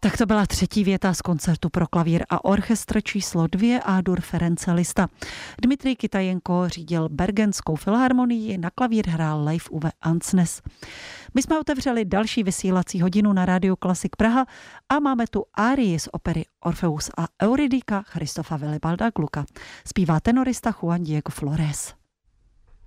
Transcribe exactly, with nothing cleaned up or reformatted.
Tak to byla třetí věta z koncertu pro klavír a orchestr číslo dvě A-dur Ference Liszta. Dmitrij Kytajenko řídil Bergenskou filharmonii, na klavír hrál Leif Uwe Ansnes. My jsme otevřeli další vysílací hodinu na Rádiu Klasik Praha a máme tu árii z opery Orfeus a Eurydika Christofa Willibalda Glucka. Zpívá tenorista Juan Diego Flores.